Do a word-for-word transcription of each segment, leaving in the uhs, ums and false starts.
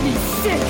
me sick!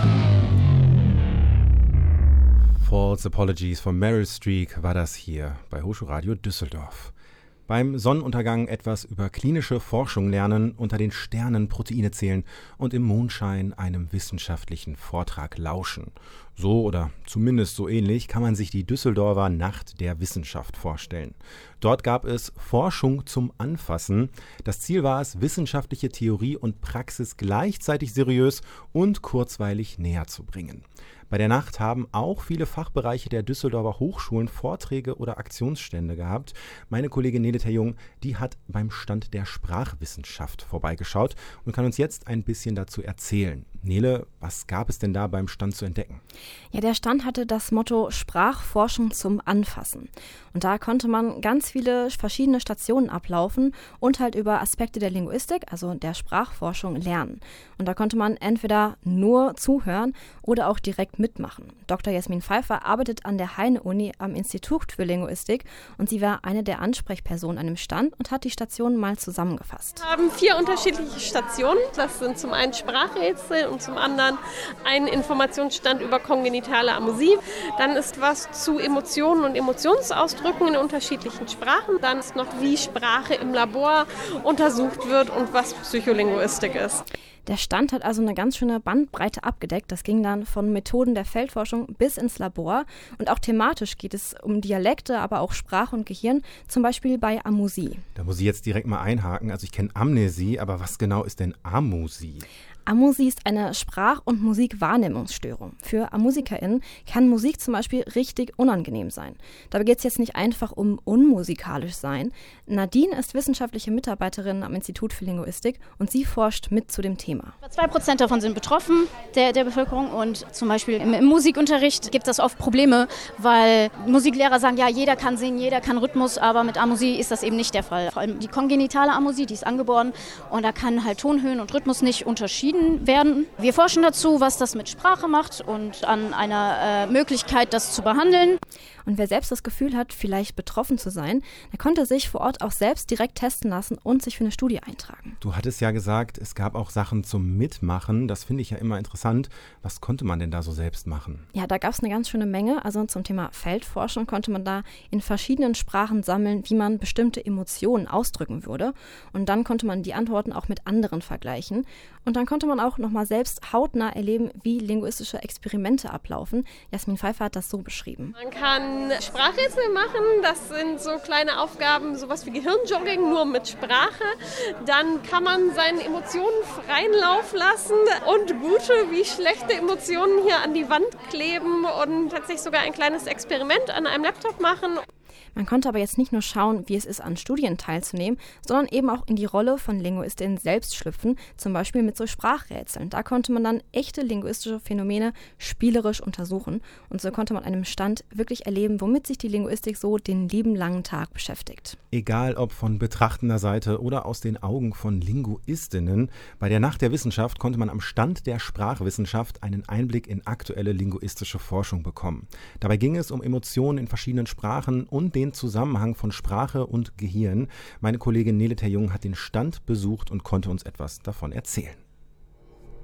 False Apologies von Meryl Streep war das hier bei Hochschulradio Düsseldorf. Beim Sonnenuntergang etwas über klinische Forschung lernen, unter den Sternen Proteine zählen und im Mondschein einem wissenschaftlichen Vortrag lauschen. So oder zumindest so ähnlich kann man sich die Düsseldorfer Nacht der Wissenschaft vorstellen. Dort gab es Forschung zum Anfassen. Das Ziel war es, wissenschaftliche Theorie und Praxis gleichzeitig seriös und kurzweilig näher zu bringen. Bei der Nacht haben auch viele Fachbereiche der Düsseldorfer Hochschulen Vorträge oder Aktionsstände gehabt. Meine Kollegin Nele Terjung, die hat beim Stand der Sprachwissenschaft vorbeigeschaut und kann uns jetzt ein bisschen dazu erzählen. Nele, was gab es denn da beim Stand zu entdecken? Ja, der Stand hatte das Motto Sprachforschung zum Anfassen. Und da konnte man ganz viele verschiedene Stationen ablaufen und halt über Aspekte der Linguistik, also der Sprachforschung, lernen. Und da konnte man entweder nur zuhören oder auch direkt mitmachen. Doktor Jasmin Pfeiffer arbeitet an der Heine-Uni am Institut für Linguistik und sie war eine der Ansprechpersonen an dem Stand und hat die Stationen mal zusammengefasst. Wir haben vier unterschiedliche Stationen. Das sind zum einen Sprachrätsel und zum anderen ein Informationsstand über kongenitale Amusie. Dann ist was zu Emotionen und Emotionsausdrücken in unterschiedlichen Sprachen. Dann ist noch, wie Sprache im Labor untersucht wird und was Psycholinguistik ist. Der Stand hat also eine ganz schöne Bandbreite abgedeckt. Das ging dann von Methoden der Feldforschung bis ins Labor. Und auch thematisch geht es um Dialekte, aber auch Sprache und Gehirn, zum Beispiel bei Amusie. Da muss ich jetzt direkt mal einhaken. Also ich kenne Amnesie, aber was genau ist denn Amusie? Amusie ist eine Sprach- und Musikwahrnehmungsstörung. Für AmusikerInnen kann Musik zum Beispiel richtig unangenehm sein. Dabei geht es jetzt nicht einfach um unmusikalisch sein. Nadine ist wissenschaftliche Mitarbeiterin am Institut für Linguistik und sie forscht mit zu dem Thema. Zwei Prozent davon sind betroffen, der, der Bevölkerung. Und zum Beispiel im, im Musikunterricht gibt es oft Probleme, weil Musiklehrer sagen, ja, jeder kann singen, jeder kann Rhythmus, aber mit Amusie ist das eben nicht der Fall. Vor allem die kongenitale Amusie, die ist angeboren und da kann halt Tonhöhen und Rhythmus nicht unterschieden werden. Wir forschen dazu, was das mit Sprache macht und an einer äh, Möglichkeit, das zu behandeln. Und wer selbst das Gefühl hat, vielleicht betroffen zu sein, der konnte sich vor Ort auch selbst direkt testen lassen und sich für eine Studie eintragen. Du hattest ja gesagt, es gab auch Sachen zum Mitmachen. Das finde ich ja immer interessant. Was konnte man denn da so selbst machen? Ja, da gab es eine ganz schöne Menge. Also zum Thema Feldforschung konnte man da in verschiedenen Sprachen sammeln, wie man bestimmte Emotionen ausdrücken würde. Und dann konnte man die Antworten auch mit anderen vergleichen. Und dann konnte man auch nochmal selbst hautnah erleben, wie linguistische Experimente ablaufen. Jasmin Pfeiffer hat das so beschrieben. Man kann Sprachrätsel machen, das sind so kleine Aufgaben, sowas wie Gehirnjogging, nur mit Sprache. Dann kann man seinen Emotionen freien Lauf lassen und gute wie schlechte Emotionen hier an die Wand kleben und tatsächlich sogar ein kleines Experiment an einem Laptop machen. Man konnte aber jetzt nicht nur schauen, wie es ist, an Studien teilzunehmen, sondern eben auch in die Rolle von Linguistinnen selbst schlüpfen, zum Beispiel mit so Sprachrätseln. Da konnte man dann echte linguistische Phänomene spielerisch untersuchen und so konnte man an einem Stand wirklich erleben, womit sich die Linguistik so den lieben langen Tag beschäftigt. Egal ob von betrachtender Seite oder aus den Augen von Linguistinnen, bei der Nacht der Wissenschaft konnte man am Stand der Sprachwissenschaft einen Einblick in aktuelle linguistische Forschung bekommen. Dabei ging es um Emotionen in verschiedenen Sprachen und den Zusammenhang von Sprache und Gehirn. Meine Kollegin Nele Terjung hat den Stand besucht und konnte uns etwas davon erzählen.